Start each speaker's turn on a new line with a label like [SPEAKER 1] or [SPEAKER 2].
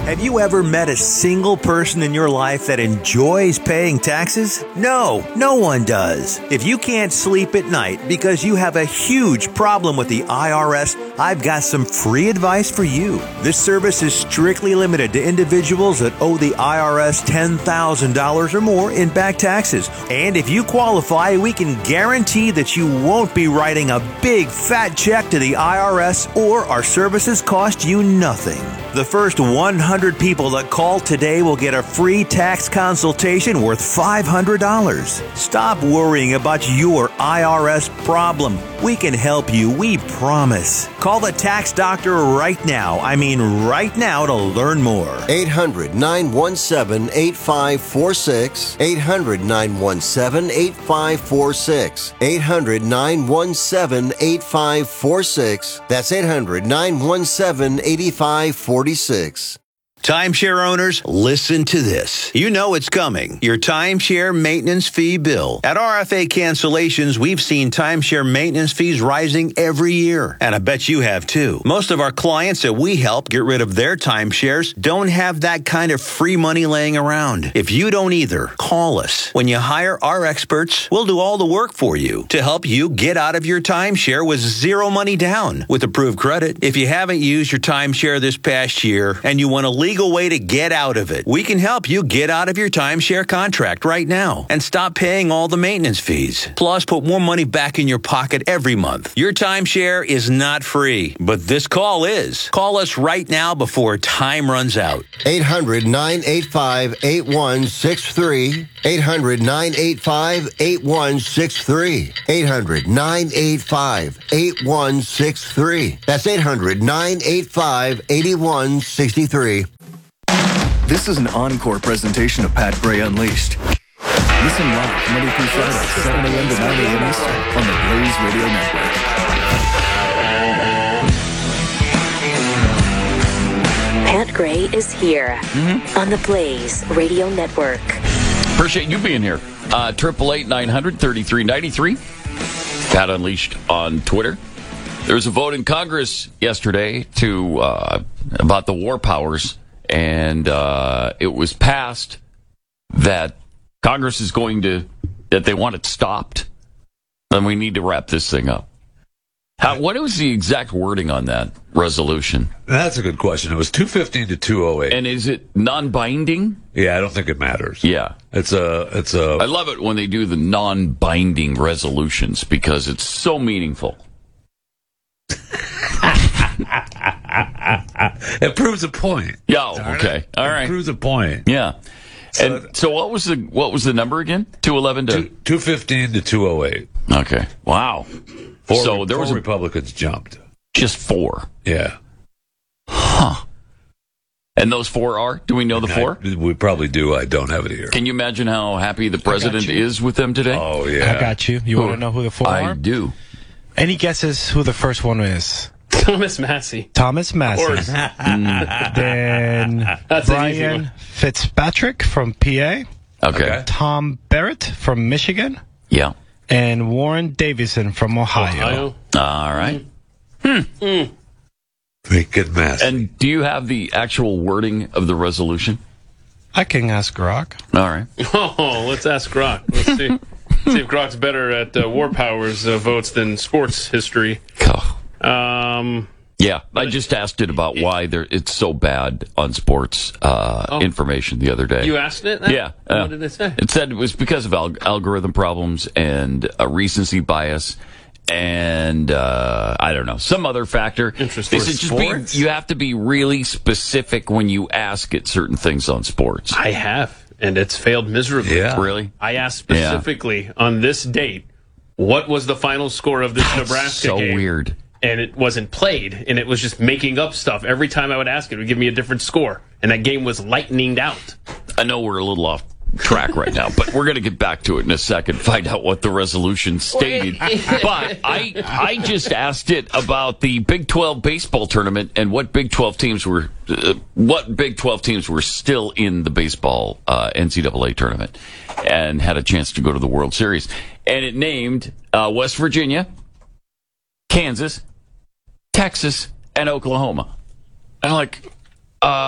[SPEAKER 1] Have you ever met a single person in your life that enjoys paying taxes? No, no one does. If you can't sleep at night because you have a huge problem with the IRS, I've got some free advice for you. This service is strictly limited to individuals that owe the IRS $10,000 or more in back taxes. And if you qualify, we can guarantee that you won't be writing a big fat check to the IRS, or our services cost you nothing. The first 100 people that call today will get a free tax consultation worth $500. Stop worrying about your IRS problem. We can help you, we promise. Call the tax doctor right now. I mean right now to learn more.
[SPEAKER 2] 800-917-8546. 800-917-8546. 800-917-8546. That's 800-917-8546.
[SPEAKER 1] Timeshare owners, listen to this. You know it's coming. Your timeshare maintenance fee bill. At RFA Cancellations, we've seen timeshare maintenance fees rising every year. And I bet you have too. Most of our clients that we help get rid of their timeshares don't have that kind of free money laying around. If you don't either, call us. When you hire our experts, we'll do all the work for you to help you get out of your timeshare with zero money down with approved credit. If you haven't used your timeshare this past year and you want a legal way to get out of it, we can help you get out of your timeshare contract right now and stop paying all the maintenance fees. Plus, put more money back in your pocket every month. Your timeshare is not free, but this call is. Call us right now before time runs out.
[SPEAKER 2] 800-985-8163. 800-985-8163. 800-985-8163. That's 800-985-8163.
[SPEAKER 3] This is an encore presentation of Pat Gray Unleashed. Listen live Monday through Friday, 7 a.m. to 9 a.m. Eastern on the Blaze Radio Network.
[SPEAKER 4] Pat Gray is here on the Blaze Radio Network.
[SPEAKER 5] Appreciate you being here. 888-900-3393. Pat Unleashed on Twitter. There was a vote in Congress yesterday about the war powers. And it was passed that Congress is that they want it stopped. And we need to wrap this thing up. What was the exact wording on that resolution?
[SPEAKER 6] That's a good question. It was 215 to 208.
[SPEAKER 5] And is it non-binding?
[SPEAKER 6] Yeah, I don't think it matters.
[SPEAKER 5] Yeah.
[SPEAKER 6] It's a.
[SPEAKER 5] I love it when they do the non-binding resolutions because it's so meaningful.
[SPEAKER 6] It proves a point.
[SPEAKER 5] Yeah. Okay. All right.
[SPEAKER 6] It proves a point.
[SPEAKER 5] Yeah. So what was the number again? 211 to
[SPEAKER 6] 215 to 208.
[SPEAKER 5] Okay. Wow.
[SPEAKER 6] Four Republicans jumped.
[SPEAKER 5] Just 4.
[SPEAKER 6] Yeah.
[SPEAKER 5] Huh. And those 4 are? Do we know the 4?
[SPEAKER 6] We probably do. I don't have it here.
[SPEAKER 5] Can you imagine how happy the president is with them today?
[SPEAKER 6] Oh yeah.
[SPEAKER 7] I got you. You want to know who the 4 are?
[SPEAKER 5] I do.
[SPEAKER 7] Any guesses who the first one is?
[SPEAKER 8] Thomas Massey.
[SPEAKER 7] Thomas Massey. Then Brian Fitzpatrick from PA.
[SPEAKER 5] Okay.
[SPEAKER 7] Tom Barrett from Michigan.
[SPEAKER 5] Yeah.
[SPEAKER 7] And Warren Davison from Ohio.
[SPEAKER 5] All right.
[SPEAKER 6] Good mess.
[SPEAKER 5] And do you have the actual wording of the resolution?
[SPEAKER 7] I can ask Grok.
[SPEAKER 5] All right.
[SPEAKER 8] Oh, let's ask Grok. Let's see. See if Grok's better at war powers votes than sports history.
[SPEAKER 5] Yeah, I just asked it about why it's so bad on sports information the other day.
[SPEAKER 8] You asked it?
[SPEAKER 5] Yeah.
[SPEAKER 8] What did they say?
[SPEAKER 5] It said it was because of algorithm problems and recency bias and, I don't know, some other factor.
[SPEAKER 8] Interesting.
[SPEAKER 5] You have to be really specific when you ask it certain things on sports.
[SPEAKER 8] I have, and it's failed miserably.
[SPEAKER 6] Yeah.
[SPEAKER 5] Really?
[SPEAKER 8] I asked specifically on this date, what was the final score of this Nebraska game?
[SPEAKER 5] So weird.
[SPEAKER 8] And it wasn't played, and it was just making up stuff. Every time I would ask it would give me a different score, and that game was lightninged out.
[SPEAKER 5] I know we're a little off track right now, but we're going to get back to it in a second, find out what the resolution stated. But I just asked it about the Big 12 baseball tournament and what Big 12 teams were still in the baseball NCAA tournament and had a chance to go to the World Series. And it named West Virginia, Kansas, Texas, and Oklahoma. And I'm like,